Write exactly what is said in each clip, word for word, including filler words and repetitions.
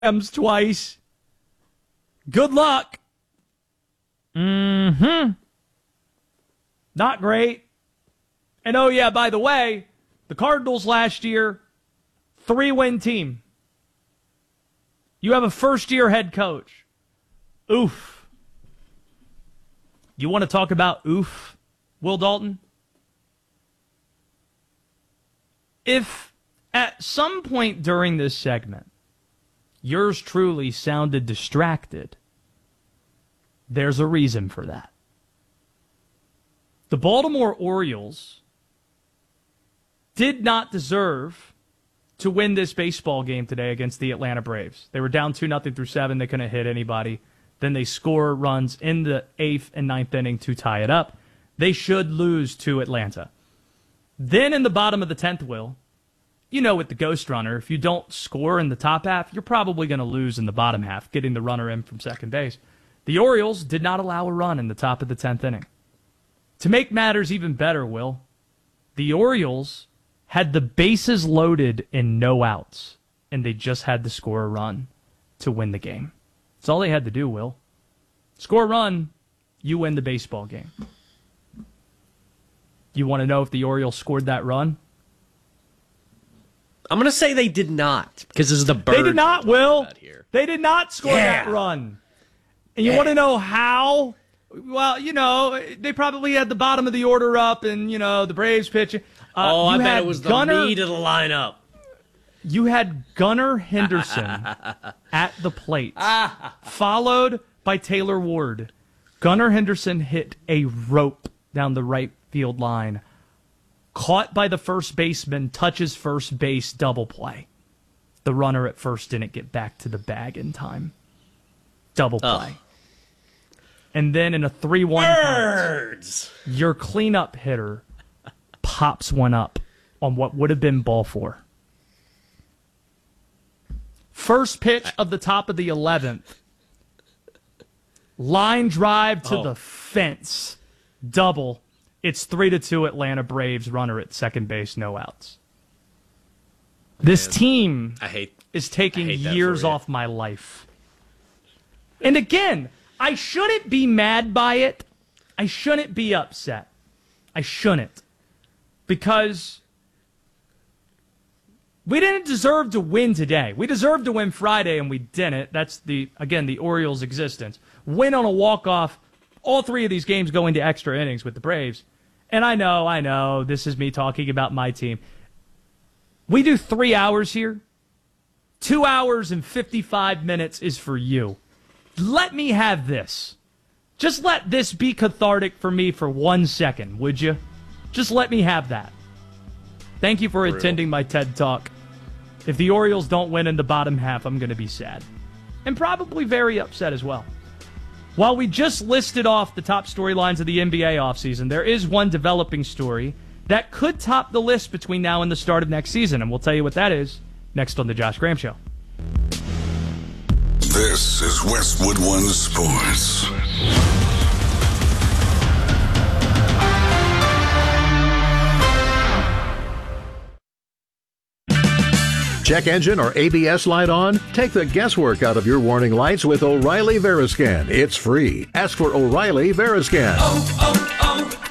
Rams twice. Good luck. Mm-hmm. Not great. And oh, yeah, by the way, the Cardinals last year, three-win team. You have a first-year head coach. Oof. You want to talk about oof, Will Dalton? If at some point during this segment, yours truly sounded distracted, there's a reason for that. The Baltimore Orioles did not deserve to win this baseball game today against the Atlanta Braves. They were down two nothing through seven. They couldn't hit anybody. Then they score runs in the eighth and ninth inning to tie it up. They should lose to Atlanta. Then in the bottom of the tenth, Will, you know, with the ghost runner, if you don't score in the top half, you're probably going to lose in the bottom half, getting the runner in from second base. The Orioles did not allow a run in the top of the tenth inning. To make matters even better, Will, the Orioles had the bases loaded and no outs, and they just had to score a run to win the game. That's all they had to do, Will. Score a run, you win the baseball game. You want to know if the Orioles scored that run? I'm going to say they did not, because this is the bird. They did not, Will. They did not score yeah. that run. And you yeah. want to know how? Well, you know, they probably had the bottom of the order up and, you know, the Braves pitching. Uh, oh, I bet it was Gunnar, the meat of the lineup. You had Gunnar Henderson at the plate, followed by Taylor Ward. Gunnar Henderson hit a rope down the right field line. Caught by the first baseman, touches first base, double play. The runner at first didn't get back to the bag in time. Double play. Oh. And then in a three one count, your cleanup hitter pops one up on what would have been ball four. First pitch of the top of the eleventh. Line drive to oh. the fence. Double. It's three to two Atlanta Braves, runner at second base, no outs. This Man, team I hate, is taking I hate years off my life. And again, I shouldn't be mad by it. I shouldn't be upset. I shouldn't. Because we didn't deserve to win today. We deserved to win Friday, and we didn't. That's, the again, the Orioles' existence. Win on a walk-off. All three of these games go into extra innings with the Braves. And I know, I know, this is me talking about my team. We do three hours here. Two hours and fifty-five minutes is for you. Let me have this. Just let this be cathartic for me for one second, would you? Just let me have that. Thank you for Real. attending my TED Talk. If the Orioles don't win in the bottom half, I'm going to be sad. And probably very upset as well. While we just listed off the top storylines of the N B A offseason, there is one developing story that could top the list between now and the start of next season, and we'll tell you what that is next on The Josh Graham Show. This is Westwood One Sports. Check engine or A B S light on? Take the guesswork out of your warning lights with O'Reilly Veriscan. It's free. Ask for O'Reilly Veriscan. Oh,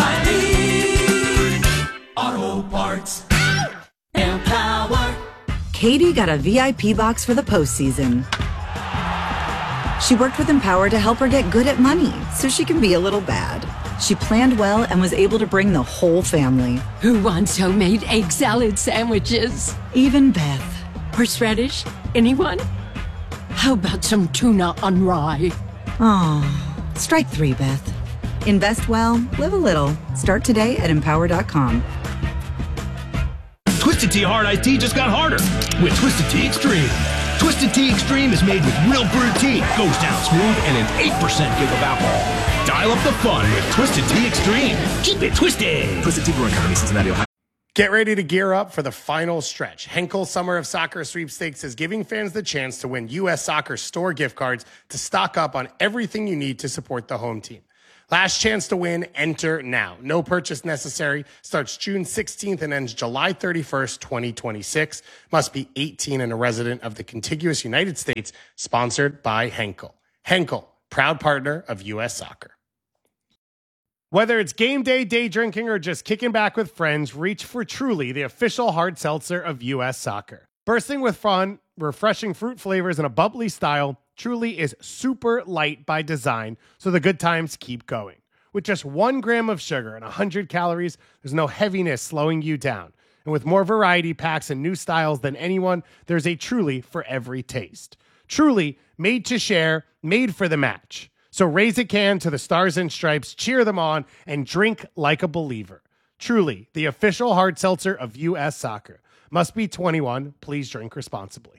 oh, oh, O'Reilly Auto Parts. Empower. Katie got a V I P box for the postseason. She worked with Empower to help her get good at money so she can be a little bad. She planned well and was able to bring the whole family. Who wants homemade egg salad sandwiches? Even Beth. Horseradish? Anyone? How about some tuna on rye? Oh, strike three, Beth. Invest well, live a little. Start today at empower dot com. Twisted Tea Hard Iced Tea just got harder with Twisted Tea Extreme. Twisted Tea Extreme is made with real brewed tea, goes down smooth, and an eight percent kick of alcohol. Dial up the fun with Twisted Tea Extreme. Keep it twisted. Twisted Tea Brewing Company, Cincinnati, Ohio. Get ready to gear up for the final stretch. Henkel Summer of Soccer Sweepstakes is giving fans the chance to win U S Soccer store gift cards to stock up on everything you need to support the home team. Last chance to win, enter now. No purchase necessary. Starts June sixteenth and ends July thirty-first, twenty twenty-six. Must be eighteen and a resident of the contiguous United States. Sponsored by Henkel. Henkel, proud partner of U S Soccer. Whether it's game day, day drinking, or just kicking back with friends, reach for Truly, the official hard seltzer of U S Soccer. Bursting with fun, refreshing fruit flavors, and a bubbly style, Truly is super light by design, so the good times keep going. With just one gram of sugar and one hundred calories, there's no heaviness slowing you down. And with more variety packs and new styles than anyone, there's a Truly for every taste. Truly, made to share, made for the match. So raise a can to the Stars and Stripes, cheer them on, and drink like a believer. Truly, the official hard seltzer of U S Soccer. Must be twenty-one. Please drink responsibly.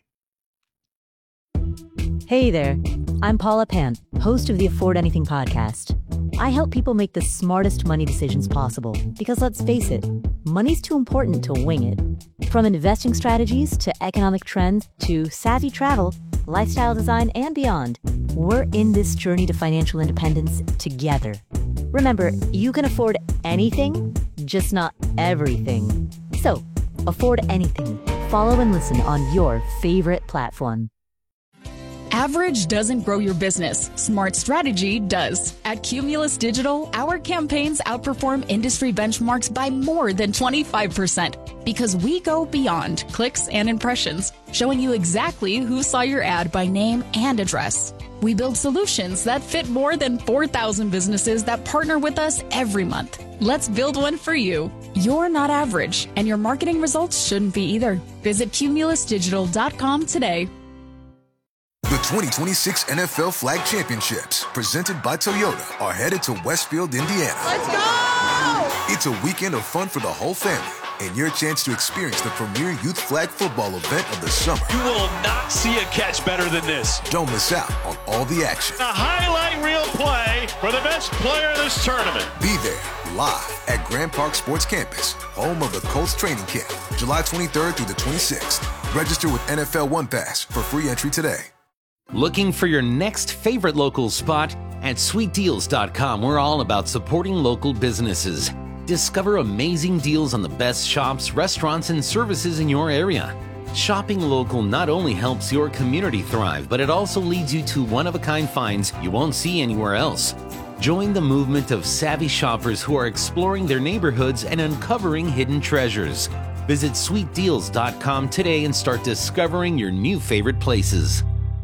Hey there, I'm Paula Pant, host of the Afford Anything podcast. I help people make the smartest money decisions possible because, let's face it, money's too important to wing it. From investing strategies to economic trends to savvy travel, lifestyle design, and beyond, we're in this journey to financial independence together. Remember, you can afford anything, just not everything. So, afford anything. Follow and listen on your favorite platform. Average doesn't grow your business. Smart strategy does. At Cumulus Digital, our campaigns outperform industry benchmarks by more than twenty-five percent because we go beyond clicks and impressions, showing you exactly who saw your ad by name and address. We build solutions that fit more than four thousand businesses that partner with us every month. Let's build one for you. You're not average, and your marketing results shouldn't be either. Visit cumulus digital dot com today. The twenty twenty-six N F L Flag Championships, presented by Toyota, are headed to Westfield, Indiana. Let's go! It's a weekend of fun for the whole family and your chance to experience the premier youth flag football event of the summer. You will not see a catch better than this. Don't miss out on all the action. A highlight reel play for the best player in this tournament. Be there live at Grand Park Sports Campus, home of the Colts training camp, July twenty-third through the twenty-sixth. Register with N F L One Pass for free entry today. Looking for your next favorite local spot? At sweet deals dot com, we're all about supporting local businesses. Discover amazing deals on the best shops, restaurants, and services in your area. Shopping local not only helps your community thrive, but it also leads you to one-of-a-kind finds you won't see anywhere else. Join the movement of savvy shoppers who are exploring their neighborhoods and uncovering hidden treasures. Visit sweet deals dot com today and start discovering your new favorite places.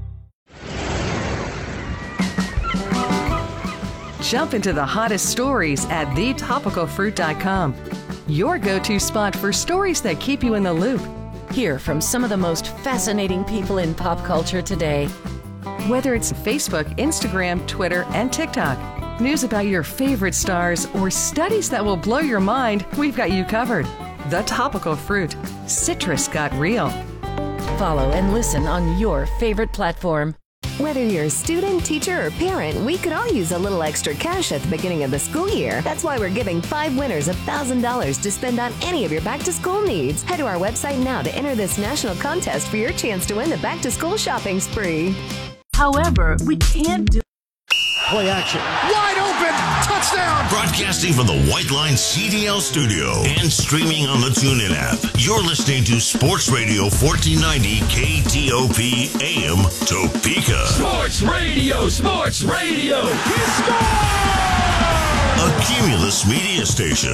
Jump into the hottest stories at the topical fruit dot com. Your go-to spot for stories that keep you in the loop. Hear from some of the most fascinating people in pop culture today. Whether it's Facebook, Instagram, Twitter, and TikTok, news about your favorite stars, or studies that will blow your mind, we've got you covered. The Topical Fruit. Citrus got real. Follow and listen on your favorite platform. Whether you're a student, teacher, or parent, we could all use a little extra cash at the beginning of the school year. That's why we're giving five winners one thousand dollars to spend on any of your back-to-school needs. Head to our website now to enter this national contest for your chance to win the back-to-school shopping spree. However, we can't do... Play action. Wide open. Touchdown. Broadcasting from the White Line C D L studio and streaming on the TuneIn app. You're listening to Sports Radio fourteen ninety K T O P A M Topeka. Sports Radio, Sports Radio. He scored! A Cumulus media station.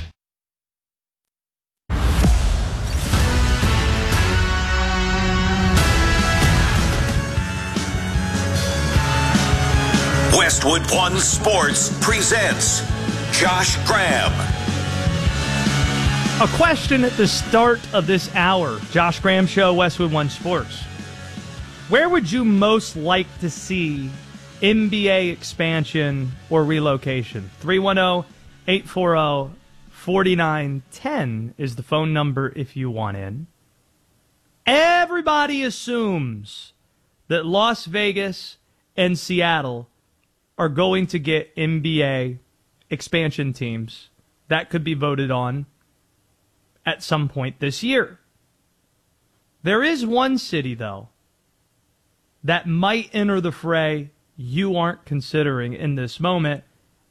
Westwood One Sports presents Josh Graham. A question at the start of this hour. Josh Graham Show, Westwood One Sports. Where would you most like to see N B A expansion or relocation? three one zero, eight four zero, four nine one zero is the phone number if you want in. Everybody assumes that Las Vegas and Seattle are going to get N B A expansion teams that could be voted on at some point this year. There is one city, though, that might enter the fray you aren't considering in this moment.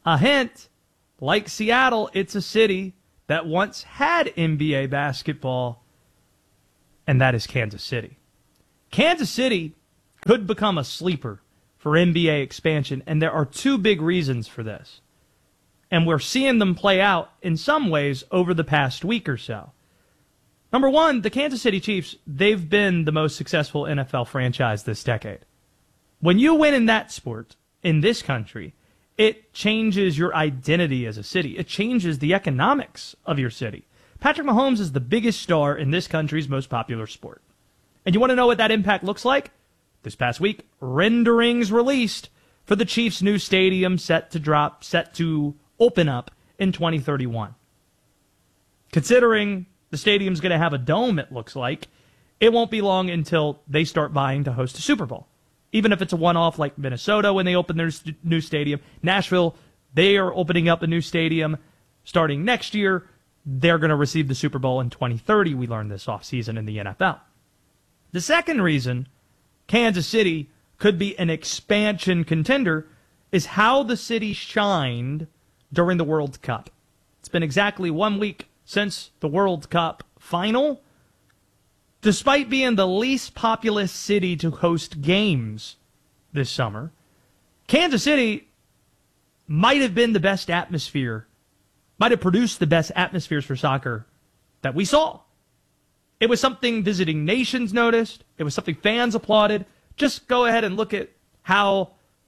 A hint, like Seattle, it's a city that once had N B A basketball, and that is Kansas City. Kansas City could become a sleeper for N B A expansion, and there are two big reasons for this. And we're seeing them play out in some ways over the past week or so. Number one, the Kansas City Chiefs, they've been the most successful N F L franchise this decade. When you win in that sport, in this country, it changes your identity as a city. It changes the economics of your city. Patrick Mahomes is the biggest star in this country's most popular sport. And you want to know what that impact looks like? This past week, renderings released for the Chiefs' new stadium set to drop, set to open up in twenty thirty-one. Considering the stadium's going to have a dome, it looks like, it won't be long until they start buying to host a Super Bowl. Even if it's a one-off like Minnesota when they open their st- new stadium. Nashville, they are opening up a new stadium starting next year. They're going to receive the Super Bowl in twenty thirty. We learned this offseason in the N F L. The second reason Kansas City could be an expansion contender is how the city shined during the World Cup. It's been exactly one week since the World Cup final. Despite being the least populous city to host games this summer, Kansas City might have been the best atmosphere, might have produced the best atmospheres for soccer that we saw. It was something visiting nations noticed. It was something fans applauded. Just go ahead and look at how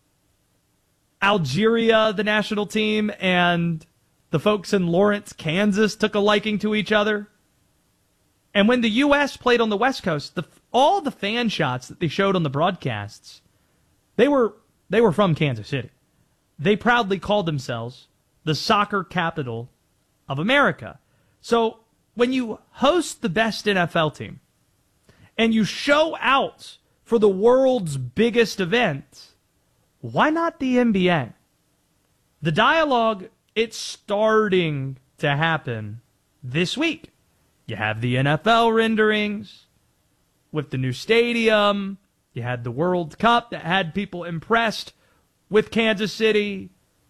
Algeria, the national team, and the folks in Lawrence, Kansas, took a liking to each other. And when the U S played on the West Coast, the, all the fan shots that they showed on the broadcasts, they were they were from Kansas City. They proudly called themselves the soccer capital of America. So when you host the best N F L team and you show out for the world's biggest event, why not the N B A? The dialogue, it's starting to happen this week. You have the N F L renderings with the new stadium. You had the World Cup that had people impressed with Kansas City.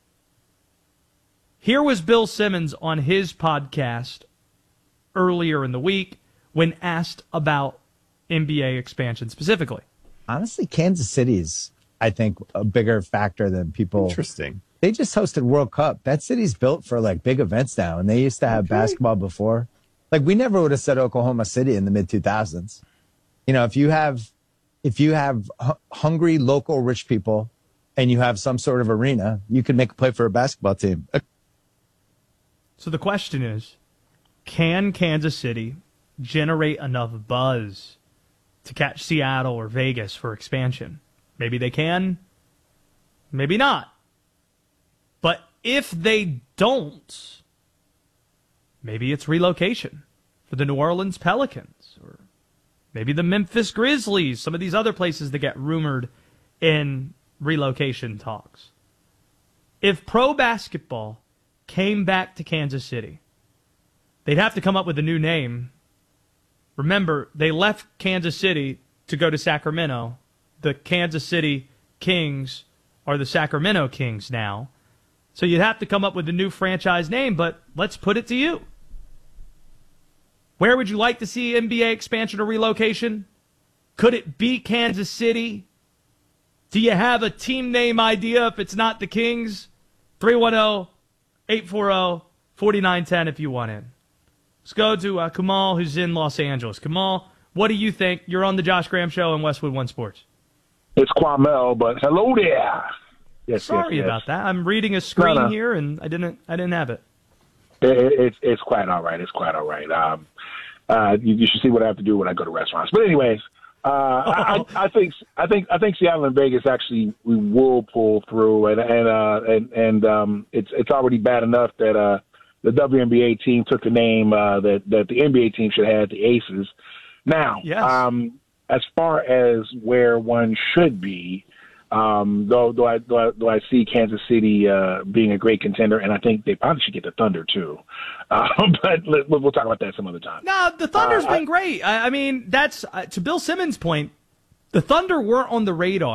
Here was Bill Simmons on his podcast earlier in the week when asked about N B A expansion specifically. Honestly, Kansas City's, I think, a bigger factor than people. Interesting. They just hosted World Cup. That city's built for like big events now, and they used to have okay. basketball before. Like, we never would have said Oklahoma City in the mid two thousands. You know, if you have if you have h- hungry local rich people and you have some sort of arena, you can make a play for a basketball team. So the question is, can Kansas City generate enough buzz to catch Seattle or Vegas for expansion? Maybe they can, maybe not. But if they don't, maybe it's relocation for the New Orleans Pelicans or maybe the Memphis Grizzlies, some of these other places that get rumored in relocation talks. If pro basketball came back to Kansas City, they'd have to come up with a new name. Remember, they left Kansas City to go to Sacramento. The Kansas City Kings are the Sacramento Kings now. So you'd have to come up with a new franchise name, but let's put it to you. Where would you like to see N B A expansion or relocation? Could it be Kansas City? Do you have a team name idea if it's not the Kings? three one zero, eight four zero, four nine one zero if you want in. Let's go to uh, Kamal, who's in Los Angeles. Kamal, what do you think? You're on the Josh Graham Show on Westwood One Sports. It's Kwamel, but hello there. Yes, Sorry yes, yes. about that. I'm reading a screen no, no. here, and I didn't. I didn't have it. it, it it's it's quite all right. It's quite all right. Um, uh, you, you should see what I have to do when I go to restaurants. But anyways, uh, oh. I, I think I think I think Seattle and Vegas actually we will pull through, and and uh, and and um, it's it's already bad enough that uh, the W N B A team took the name uh, that that the N B A team should have had, the Aces. Now, yes. um, as far as where one should be. Um, though, though I, though I, though I see Kansas City, uh, being a great contender, and I think they probably should get the Thunder too. Uh, but let, we'll talk about that some other time. No, the Thunder's uh, been I, great. I, I mean, that's, uh, to Bill Simmons' point, the Thunder weren't on the radar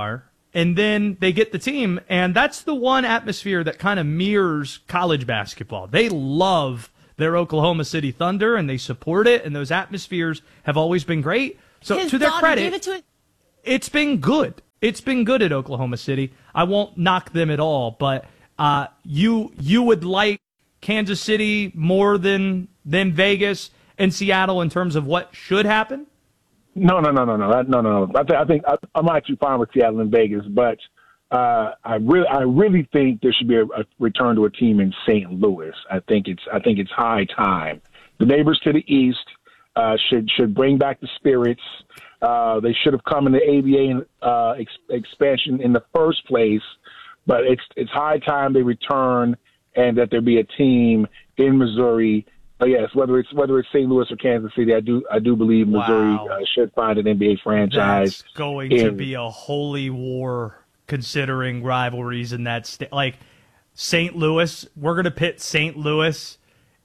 and then they get the team, and that's the one atmosphere that kind of mirrors college basketball. They love their Oklahoma City Thunder, and they support it, and those atmospheres have always been great. So His to their daughter credit, gave it to it. it's been good. It's been good at Oklahoma City. I won't knock them at all, but uh, you you would like Kansas City more than than Vegas and Seattle in terms of what should happen? No, no, no, no, no, no, no, no. I, th- I think I, I'm actually fine with Seattle and Vegas, but uh, I really, I really think there should be a, a return to a team in Saint Louis. I think it's, I think it's high time. The neighbors to the east uh, should should bring back the spirits. Uh, they should have come in the A B A uh, ex- expansion in the first place, but it's it's high time they return and that there be a team in Missouri. Uh, yes, whether it's whether it's Saint Louis or Kansas City, I do I do believe Missouri Wow. uh, should find an N B A franchise. That's going in, to be a holy war considering rivalries in that state. Like Saint Louis, we're going to pit Saint Louis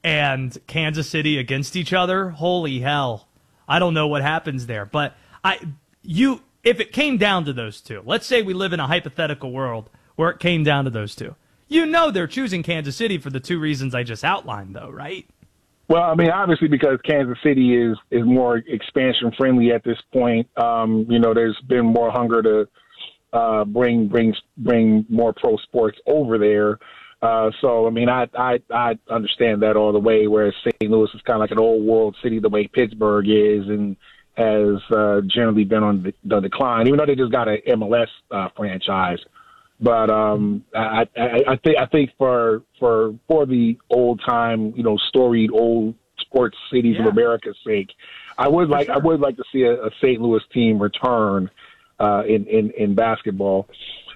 and Kansas City against each other. Holy hell. I don't know what happens there, but I you if it came down to those two, let's say we live in a hypothetical world where it came down to those two. You know they're choosing Kansas City for the two reasons I just outlined, though, right? Well, I mean, obviously because Kansas City is, is more expansion friendly at this point. Um, you know, there's been more hunger to uh, bring bring bring more pro sports over there. Uh, so, I mean, I, I I understand that all the way. Whereas Saint Louis is kind of like an old world city, the way Pittsburgh is, and has uh, generally been on the, the decline. Even though they just got an M L S uh, franchise. But um, I, I, I think I think for for for the old time, you know, storied old sports cities Yeah. of America's sake, I would like I would like to see a, a Saint Louis team return uh, in, in in basketball.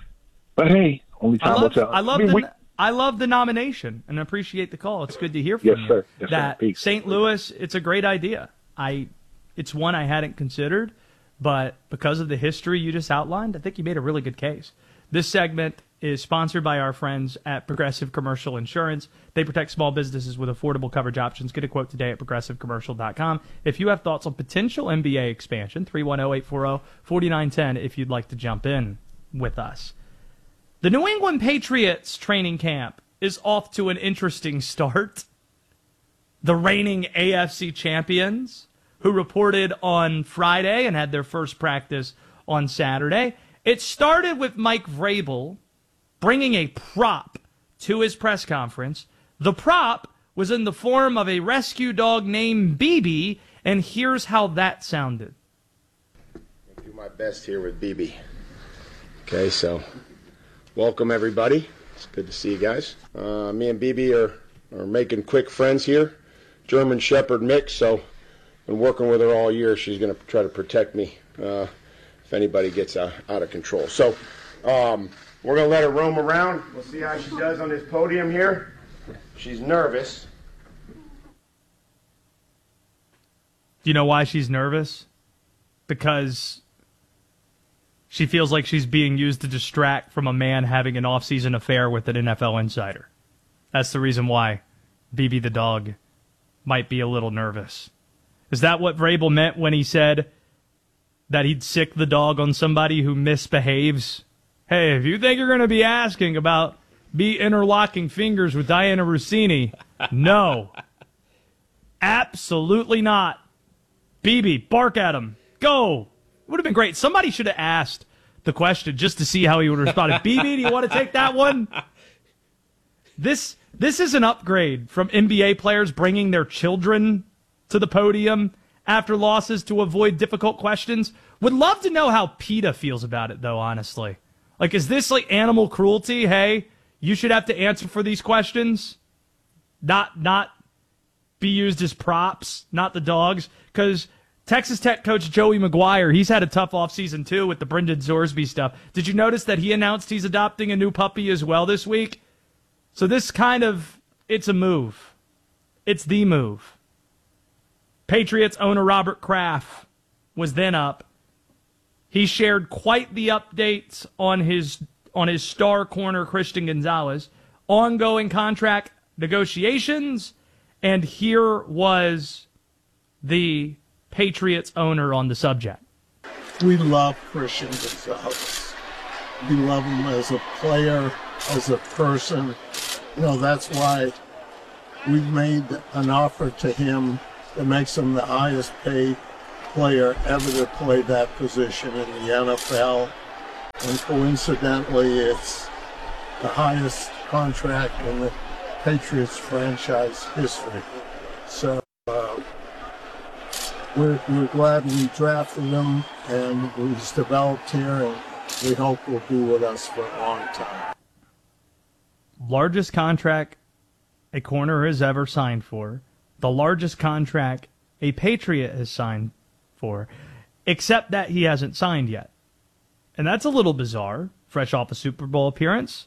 But hey, only I time will love, tell. I love mean, the we- I love the nomination and appreciate the call. It's good to hear from Yes, you. sir. Yes, sir. that Peace. Saint Louis, it's a great idea. I, it's one I hadn't considered, but because of the history you just outlined, I think you made a really good case. This segment is sponsored by our friends at Progressive Commercial Insurance. They protect small businesses with affordable coverage options. Get a quote today at progressive commercial dot com. If you have thoughts on potential N B A expansion, three one zero, eight four zero, four nine one zero if you'd like to jump in with us. The New England Patriots training camp is off to an interesting start. The reigning A F C champions, who reported on Friday and had their first practice on Saturday. It started with Mike Vrabel bringing a prop to his press conference. The prop was in the form of a rescue dog named B B, and here's how that sounded. I'll do my best here with B B. Okay, so welcome everybody. It's good to see you guys. Uh, me and B B are, are making quick friends here. German Shepherd mix, so been working with her all year. She's going to try to protect me uh, if anybody gets uh, out of control. So um, we're going to let her roam around. We'll see how she does on this podium here. She's nervous. Do you know why she's nervous? Because she feels like she's being used to distract from a man having an off-season affair with an N F L insider. That's the reason why B B the dog might be a little nervous. Is that what Vrabel meant when he said that he'd sick the dog on somebody who misbehaves? Hey, if you think you're going to be asking about me interlocking fingers with Diana Rossini, no. Absolutely not. B B, bark at him. Go. It would have been great. Somebody should have asked the question just to see how he would have responded. B B, do you want to take that one? This this is an upgrade from N B A players bringing their children to the podium after losses to avoid difficult questions. Would love to know how PETA feels about it, though, honestly. Like, is this like animal cruelty? Hey, you should have to answer for these questions. Not not be used as props, not the dogs. Because Texas Tech coach Joey McGuire, he's had a tough offseason too with the Brendan Zorsby stuff. Did you notice that he announced he's adopting a new puppy as well this week? So this kind of, it's a move. It's the move. Patriots owner Robert Kraft was then up. He shared quite the updates on his on his star corner, Christian Gonzalez, ongoing contract negotiations, and here was the Patriots owner on the subject. We love Christian Gonzalez. We love him as a player, as a person. You know, that's why we've made an offer to him that makes him the highest paid player ever to play that position in the N F L. And coincidentally, it's the highest contract in the Patriots franchise history. So uh, we're, we're glad we drafted him, and he's developed here, and we hope will be with us for a long time. Largest contract a corner has ever signed for. The largest contract a Patriot has signed for, except that he hasn't signed yet. And that's a little bizarre, fresh off a Super Bowl appearance.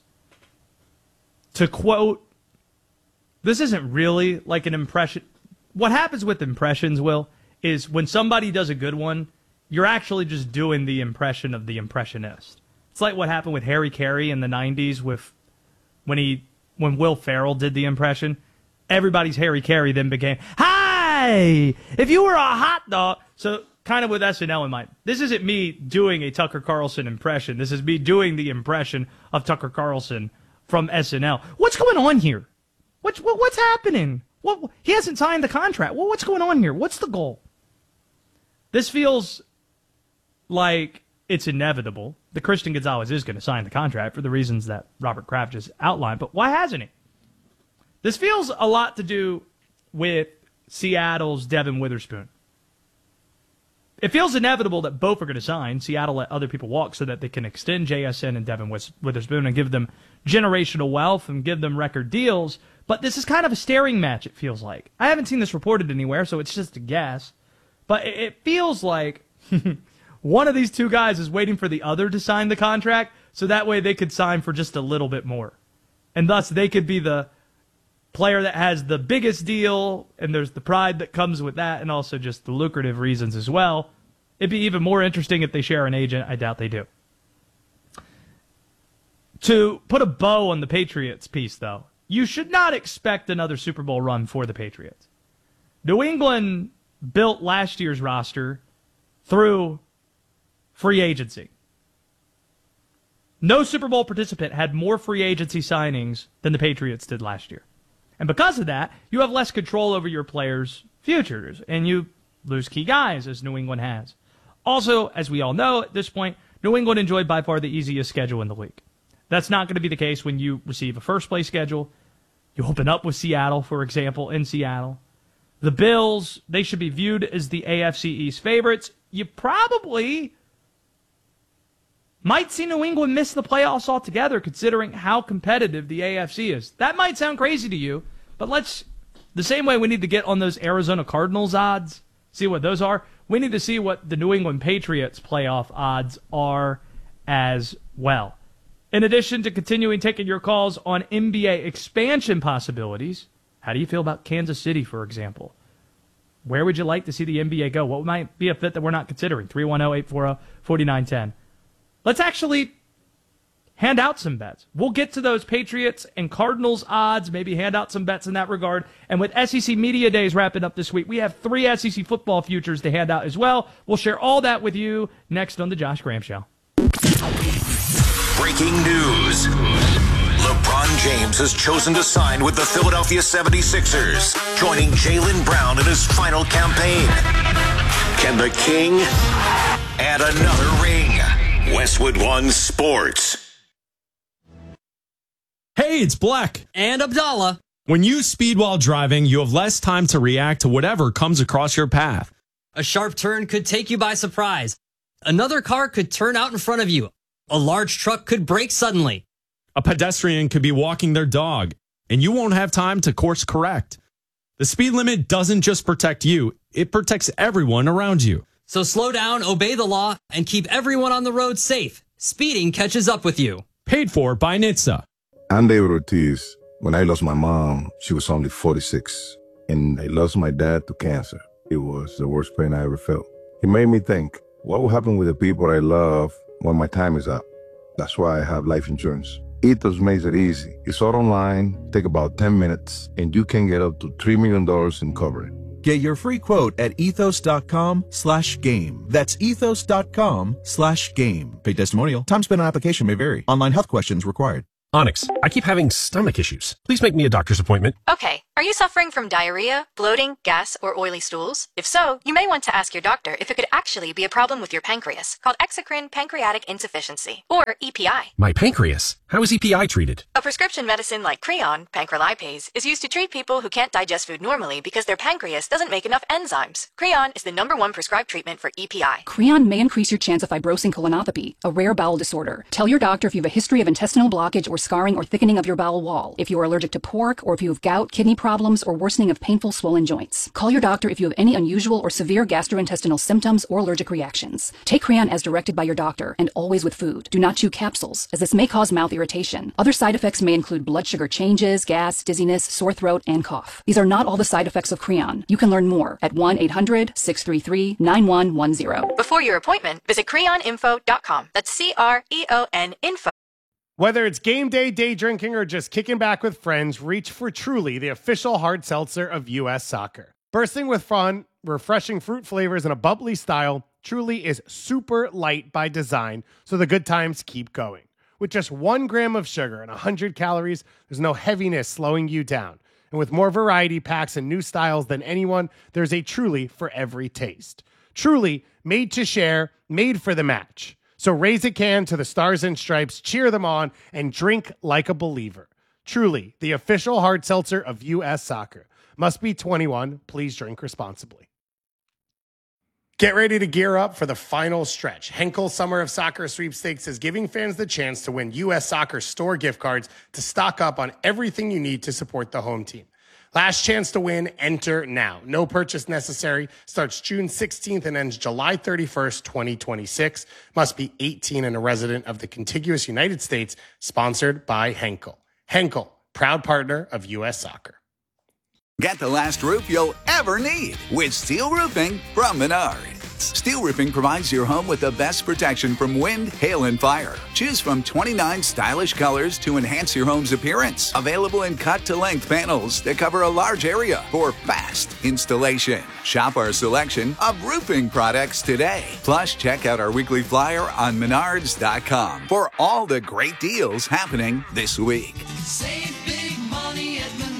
To quote, this isn't really like an impression. What happens with impressions, Will, is when somebody does a good one, you're actually just doing the impression of the impressionist. It's like what happened with Harry Carey in the nineties with when he when Will Ferrell did the impression. Everybody's Harry Carey then became, hi, if you were a hot dog. So kind of with S N L in mind. This isn't me doing a Tucker Carlson impression. This is me doing the impression of Tucker Carlson from S N L. What's going on here? What's what, what's happening? What he hasn't signed the contract. Well, what's going on here? What's the goal? This feels like it's inevitable that Christian Gonzalez is going to sign the contract for the reasons that Robert Kraft just outlined. But why hasn't he? This feels a lot to do with Seattle's Devin Witherspoon. It feels inevitable that both are going to sign. Seattle let other people walk so that they can extend J S N and Devin Witherspoon and give them generational wealth and give them record deals. But this is kind of a staring match, it feels like. I haven't seen this reported anywhere, so it's just a guess. But it feels like one of these two guys is waiting for the other to sign the contract, so that way they could sign for just a little bit more. And thus they could be the player that has the biggest deal, and there's the pride that comes with that, and also just the lucrative reasons as well. It'd be even more interesting if they share an agent. I doubt they do. To put a bow on the Patriots piece, though, you should not expect another Super Bowl run for the Patriots. New England built last year's roster through free agency. No Super Bowl participant had more free agency signings than the Patriots did last year. And because of that, you have less control over your players' futures, and you lose key guys, as New England has. Also, as we all know at this point, New England enjoyed by far the easiest schedule in the league. That's not going to be the case when you receive a first-place schedule. You open up with Seattle, for example, in Seattle. The Bills, they should be viewed as the A F C East favorites. You probably might see New England miss the playoffs altogether, considering how competitive the A F C is. That might sound crazy to you, but let's, the same way we need to get on those Arizona Cardinals odds, see what those are, we need to see what the New England Patriots playoff odds are as well. In addition to continuing taking your calls on N B A expansion possibilities, how do you feel about Kansas City, for example? Where would you like to see the N B A go? What might be a fit that we're not considering? three one zero, eight four zero, four nine one zero. Let's actually hand out some bets. We'll get to those Patriots and Cardinals odds, maybe hand out some bets in that regard. And with S E C Media Days wrapping up this week, we have three S E C football futures to hand out as well. We'll share all that with you next on The Josh Graham Show. Breaking news. LeBron James has chosen to sign with the Philadelphia seventy-sixers, joining Jaylen Brown in his final campaign. Can the King add another ring? Westwood One Sports. Hey, it's Black. And Abdallah. When you speed while driving, you have less time to react to whatever comes across your path. A sharp turn could take you by surprise. Another car could turn out in front of you. A large truck could brake suddenly. A pedestrian could be walking their dog, and you won't have time to course correct. The speed limit doesn't just protect you, it protects everyone around you. So slow down, obey the law, and keep everyone on the road safe. Speeding catches up with you. Paid for by N H T S A. I'm David Ortiz. When I lost my mom, she was only forty-six, and I lost my dad to cancer. It was the worst pain I ever felt. It made me think, what will happen with the people I love when my time is up? That's why I have life insurance. Ethos makes it easy. It's all online, take about ten minutes, and you can get up to three million dollars in coverage. Get your free quote at ethos.com slash game. That's ethos.com slash game. Paid testimonial. Time spent on application may vary. Online health questions required. Onyx, I keep having stomach issues. Please make me a doctor's appointment. Okay. Are you suffering from diarrhea, bloating, gas, or oily stools? If so, you may want to ask your doctor if it could actually be a problem with your pancreas, called exocrine pancreatic insufficiency, or E P I. My pancreas? How is E P I treated? A prescription medicine like Creon, pancrelipase, is used to treat people who can't digest food normally because their pancreas doesn't make enough enzymes. Creon is the number one prescribed treatment for E P I. Creon may increase your chance of fibrosing colonopathy, a rare bowel disorder. Tell your doctor if you have a history of intestinal blockage or scarring or thickening of your bowel wall, if you are allergic to pork, or if you have gout, kidney problems, or worsening of painful swollen joints. Call your doctor if you have any unusual or severe gastrointestinal symptoms or allergic reactions. Take Creon as directed by your doctor, and always with food. Do not chew capsules, as this may cause mouth irritation. Other side effects may include blood sugar changes, gas, dizziness, sore throat, and cough. These are not all the side effects of Creon. You can learn more at one eight hundred, six three three, nine one one zero. Before your appointment, visit creon info dot com. That's C R E O N info. Whether it's game day, day drinking, or just kicking back with friends, reach for Truly, the official hard seltzer of U S Soccer. Bursting with fun, refreshing fruit flavors, and a bubbly style, Truly is super light by design, so the good times keep going. With just one gram of sugar and one hundred calories, there's no heaviness slowing you down. And with more variety packs and new styles than anyone, there's a Truly for every taste. Truly, made to share, made for the match. So raise a can to the Stars and Stripes, cheer them on, and drink like a believer. Truly, the official hard seltzer of U S Soccer. Must be twenty-one. Please drink responsibly. Get ready to gear up for the final stretch. Henkel Summer of Soccer Sweepstakes is giving fans the chance to win U S Soccer store gift cards to stock up on everything you need to support the home team. Last chance to win, enter now. No purchase necessary. Starts June sixteenth and ends July thirty-first, twenty twenty-six. Must be eighteen and a resident of the contiguous United States. Sponsored by Henkel. Henkel, proud partner of U S Soccer. Get the last roof you'll ever need with steel roofing from Menards. Steel roofing provides your home with the best protection from wind, hail, and fire. Choose from twenty-nine stylish colors to enhance your home's appearance. Available in cut-to-length panels that cover a large area for fast installation. Shop our selection of roofing products today. Plus, check out our weekly flyer on menards dot com for all the great deals happening this week. Save big money at Menards.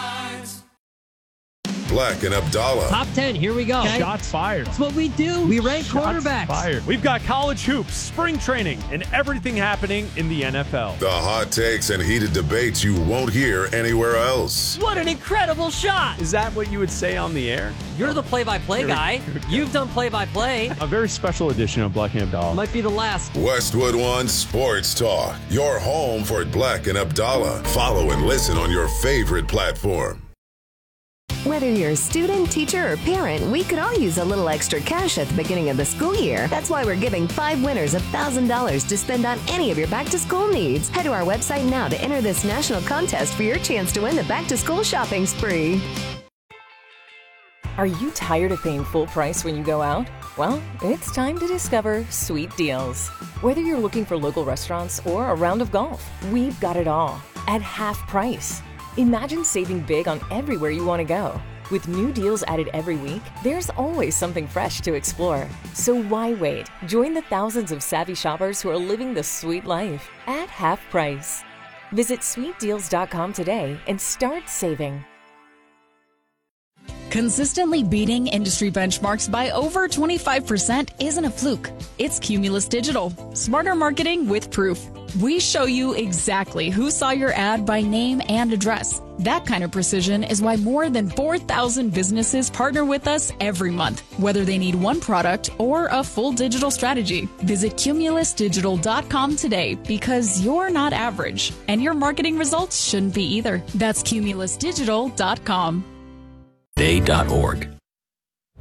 Black and Abdallah. Top ten, here we go. Okay. Shots fired. That's what we do. We rank Shots quarterbacks. Fired. We've got college hoops, spring training, and everything happening in the N F L. The hot takes and heated debates you won't hear anywhere else. What an incredible shot. Is that what you would say on the air? You're the play-by-play guy. You've done play-by-play. A very special edition of Black and Abdallah. Might be the last. Westwood One Sports Talk. Your home for Black and Abdallah. Follow and listen on your favorite platform. Whether you're a student, teacher, or parent, we could all use a little extra cash at the beginning of the school year. That's why we're giving five winners one thousand dollars to spend on any of your back-to-school needs. Head to our website now to enter this national contest for your chance to win the back-to-school shopping spree. Are you tired of paying full price when you go out? Well, it's time to discover Sweet Deals. Whether you're looking for local restaurants or a round of golf, we've got it all at half price. Imagine saving big on everywhere you want to go. With new deals added every week, there's always something fresh to explore. So why wait? Join the thousands of savvy shoppers who are living the sweet life at half price. Visit sweet deals dot com today and start saving. Consistently beating industry benchmarks by over twenty-five percent isn't a fluke. It's Cumulus Digital. Smarter marketing with proof. We show you exactly who saw your ad by name and address. That kind of precision is why more than four thousand businesses partner with us every month, whether they need one product or a full digital strategy. Visit cumulus digital dot com today because you're not average, and your marketing results shouldn't be either. That's cumulus digital dot com. day dot org.